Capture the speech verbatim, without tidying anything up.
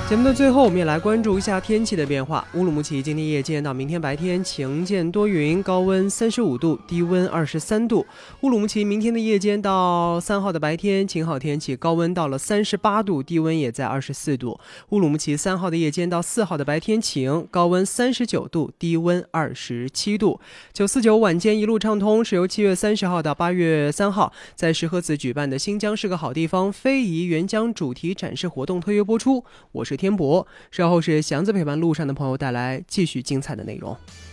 节目的最后，我们也来关注一下天气的变化。乌鲁木齐今天夜间到明天白天晴间多云，高温三十五度，低温二十三度。乌鲁木齐明天的夜间到三号的白天晴好天气，高温到了三十八度，低温也在二十四度。乌鲁木齐三号的夜间到四号的白天晴，高温三十九度，低温二十七度。九四九晚间一路畅通是由七月三十号到八月三号在石河子举办的新疆是个好地方非遗援疆主题展示活动特约播出。我是天博，稍后是祥子陪伴路上的朋友带来继续精彩的内容。